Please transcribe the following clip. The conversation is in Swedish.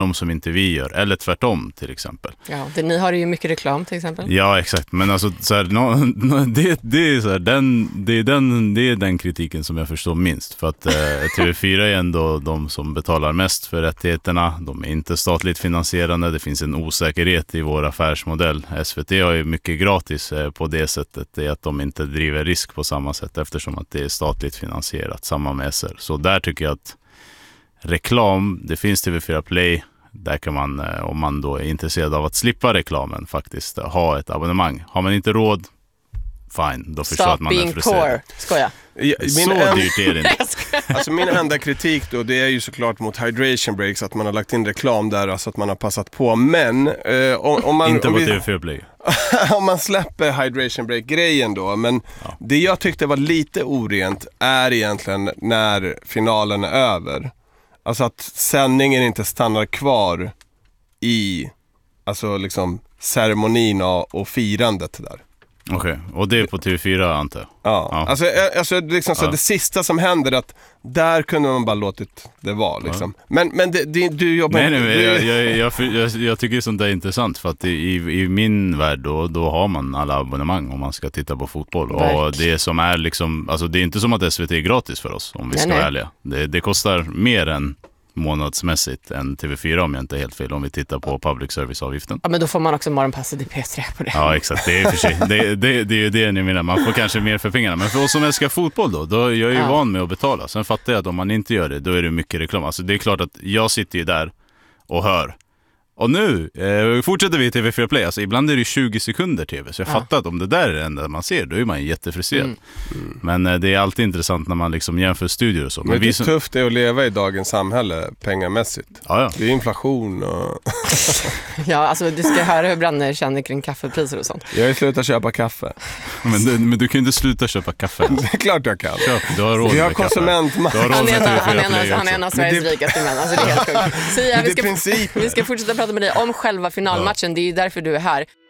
de som inte vi gör, eller tvärtom till exempel. Ja, ni har ju mycket reklam till exempel. Ja, exakt. Men alltså så här, det är så här, det är den kritiken som jag förstår minst, för att TV4 är ändå de som betalar mest för rättigheterna. De är inte statligt finansierade. Det finns en osäkerhet i vår affärsmodell. SVT har ju mycket gratis på det sättet, det är att de inte driver risk på samma sätt eftersom att det är statligt finansierat, samma med SR. Så där tycker jag att reklam, det finns TV4 Play. Där kan man, om man då är intresserad av att slippa reklamen, faktiskt ha ett abonnemang. Har man inte råd, fine, då förstår jag att man är frustrerad. Skoja. Så dyrt är det inte. Alltså min enda kritik då, det är ju såklart mot hydration breaks, att man har lagt in reklam där, alltså att man har passat på. Men om man... Inte på TV4 Play. Om man släpper hydration break-grejen då, men det jag tyckte var lite orent är egentligen när finalen är över. Alltså att sändningen inte stannar kvar i, alltså liksom ceremonin och firandet där. Okej, och det är på TV4 antar jag. Ja. Alltså liksom så det sista som händer, att där kunde man bara låtit det vara liksom. Men du jobbar... Nej, jag tycker sånt där är intressant, för att i min värld då har man alla abonnemang om man ska titta på fotboll. Och det som är liksom, alltså det är inte som att SVT är gratis för oss, om vi ska vara ärliga. Det kostar mer än månadsmässigt än TV4, om jag inte är helt fel, om vi tittar på public service-avgiften. Ja, men då får man också morgonpasset i P3 på det. Ja, exakt. Det är för sig. Det är ju det ni menar. Man får kanske mer för pengarna. Men för oss som älskar fotboll då är jag ju van med att betala. Sen fattar jag att om man inte gör det, då är det mycket reklam. Alltså det är klart att jag sitter ju där och hör. Och nu fortsätter vi i TV4 Play. Alltså ibland är det 20 sekunder TV. Så jag fattar att om det där är det enda man ser, då är man jättefrustrerad. Men det är alltid intressant när man liksom jämför studier och så. Men det är tufft att leva i dagens samhälle pengamässigt. Ja. Det är inflation och... Ja, alltså du ska höra hur Branne känner kring kaffepriser och sånt. Jag har slutat köpa kaffe. Men du kan ju inte sluta köpa kaffe. Det är klart jag kan. Du har råd. Vi har konsumentmakt. Han är en av Sveriges rikaste män. Alltså det är helt sjukt. Så vi ska fortsätta prata med dig om själva finalmatchen. Det är ju därför du är här.